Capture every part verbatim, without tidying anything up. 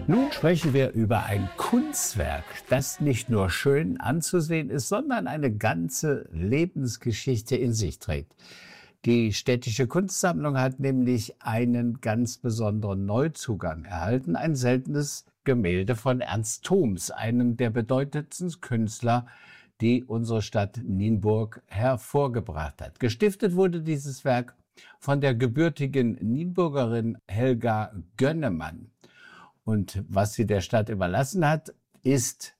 Nun sprechen wir über ein Kunstwerk, das nicht nur schön anzusehen ist, sondern eine ganze Lebensgeschichte in sich trägt. Die Städtische Kunstsammlung hat nämlich einen ganz besonderen Neuzugang erhalten, ein seltenes Gemälde von Ernst Thoms, einem der bedeutendsten Künstler, die unsere Stadt Nienburg hervorgebracht hat. Gestiftet wurde dieses Werk von der gebürtigen Nienburgerin Helga Gönnemann. Und was sie der Stadt überlassen hat, ist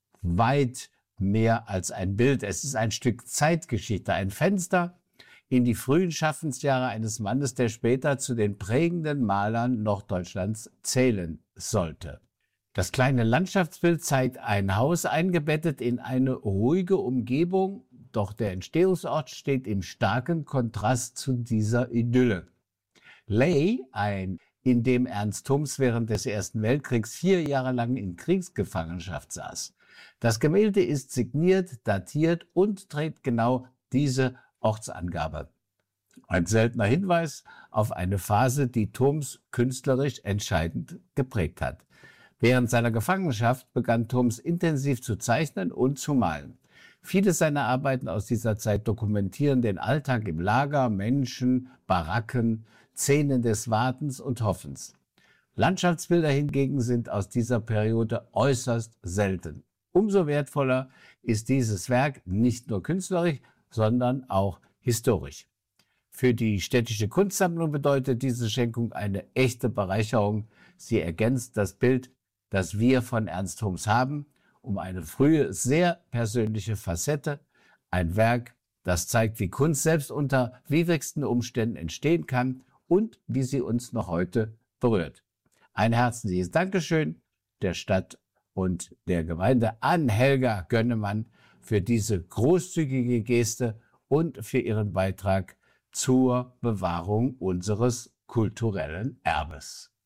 weit mehr als ein Bild. Es ist ein Stück Zeitgeschichte, ein Fenster in die frühen Schaffensjahre eines Mannes, der später zu den prägenden Malern Norddeutschlands zählen sollte. Das kleine Landschaftsbild zeigt ein Haus eingebettet in eine ruhige Umgebung, doch der Entstehungsort steht im starken Kontrast zu dieser Idylle. Ley, ein in dem Ernst Thoms während des Ersten Weltkriegs vier Jahre lang in Kriegsgefangenschaft saß. Das Gemälde ist signiert, datiert und trägt genau diese Ortsangabe. Ein seltener Hinweis auf eine Phase, die Thoms künstlerisch entscheidend geprägt hat. Während seiner Gefangenschaft begann Thoms intensiv zu zeichnen und zu malen. Viele seiner Arbeiten aus dieser Zeit dokumentieren den Alltag im Lager, Menschen, Baracken, Szenen des Wartens und Hoffens. Landschaftsbilder hingegen sind aus dieser Periode äußerst selten. Umso wertvoller ist dieses Werk nicht nur künstlerisch, sondern auch historisch. Für die Städtische Kunstsammlung bedeutet diese Schenkung eine echte Bereicherung. Sie ergänzt das Bild, das wir von Ernst Thoms haben, um eine frühe, sehr persönliche Facette, ein Werk, das zeigt, wie Kunst selbst unter widrigsten Umständen entstehen kann und wie sie uns noch heute berührt. Ein herzliches Dankeschön der Stadt und der Gemeinde an Helga Gönnemann für diese großzügige Geste und für ihren Beitrag zur Bewahrung unseres kulturellen Erbes.